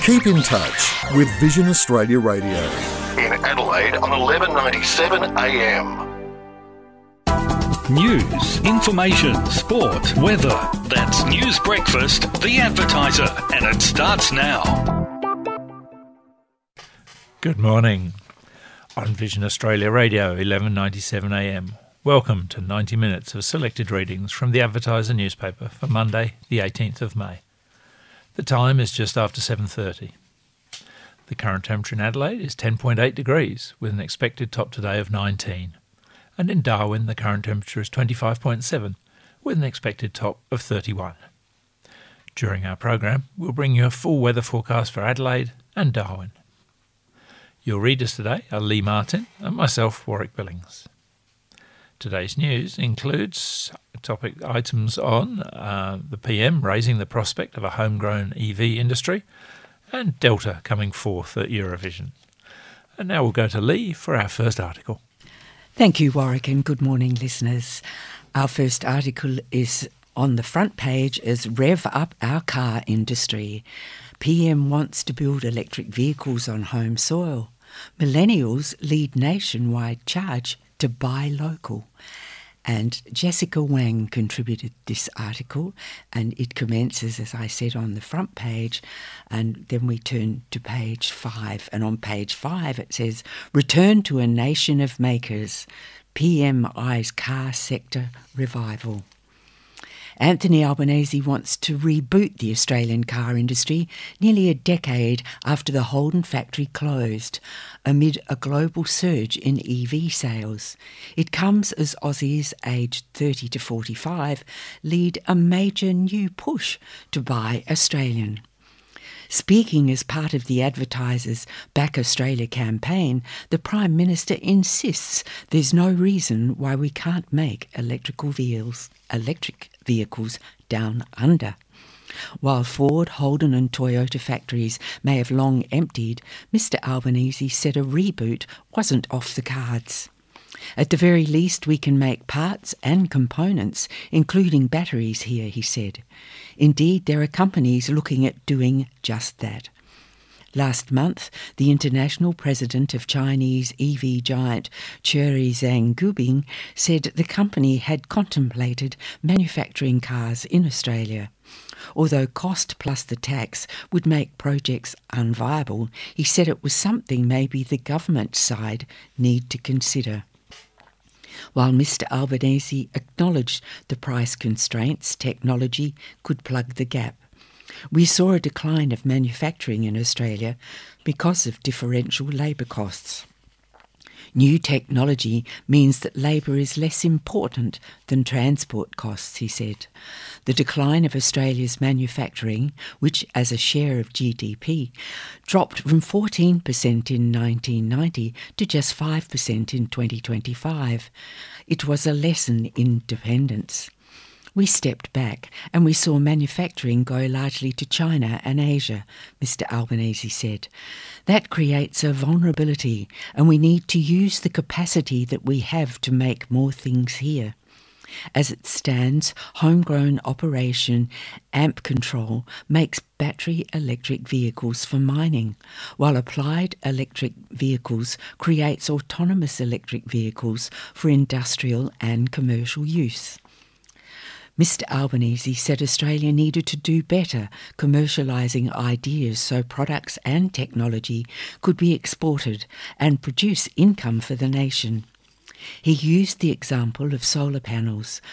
Keep in touch with Vision Australia Radio. In Adelaide on 1197 AM. News, information, sport, weather. That's News Breakfast, The Advertiser, and it starts now. Good morning. On Vision Australia Radio, 1197 AM. Welcome to 90 minutes of selected readings from The Advertiser newspaper for Monday, the 18th of May. The time is just after 7:30. The current temperature in Adelaide is 10.8 degrees, with an expected top today of 19. And in Darwin, the current temperature is 25.7, with an expected top of 31. During our program, we'll bring you a full weather forecast for Adelaide and Darwin. Your readers today are Lee Martin and myself, Warwick Billings. Today's news includes topic items on the PM raising the prospect of a homegrown EV industry and Delta coming fourth at Eurovision. And now we'll go to Lee for our first article. Thank you, Warwick, and good morning, listeners. Our first article is on the front page as Rev Up Our Car Industry. PM wants to build electric vehicles on home soil. Millennials lead nationwide charge to buy local. And Jessica Wang contributed this article, and it commences, as I said, on the front page, and then we turn to page 5. And on page 5 it says, Return to a Nation of Makers, PM eyes car sector revival. Anthony Albanese wants to reboot the Australian car industry nearly a decade after the Holden factory closed, amid a global surge in EV sales. It comes as Aussies aged 30 to 45 lead a major new push to buy Australian. Speaking as part of the Advertiser's Back Australia campaign, the Prime Minister insists there's no reason why we can't make electric vehicles down under. While Ford, Holden and Toyota factories may have long emptied, Mr Albanese said a reboot wasn't off the cards. At the very least, we can make parts and components, including batteries here, he said. Indeed, there are companies looking at doing just that. Last month, the international president of Chinese EV giant Chery Zhang Gubing said the company had contemplated manufacturing cars in Australia. Although cost plus the tax would make projects unviable, he said it was something maybe the government side need to consider. While Mr Albanese acknowledged the price constraints, technology could plug the gap. We saw a decline of manufacturing in Australia because of differential labour costs. New technology means that labour is less important than transport costs, he said. The decline of Australia's manufacturing, which as a share of GDP, dropped from 14% in 1990 to just 5% in 2025. It was a lesson in dependence. We stepped back and we saw manufacturing go largely to China and Asia, Mr Albanese said. That creates a vulnerability and we need to use the capacity that we have to make more things here. As it stands, homegrown operation AMP Control makes battery electric vehicles for mining, while Applied Electric Vehicles creates autonomous electric vehicles for industrial and commercial use. Mr Albanese said Australia needed to do better commercialising ideas so products and technology could be exported and produce income for the nation. He used the example of solar panels,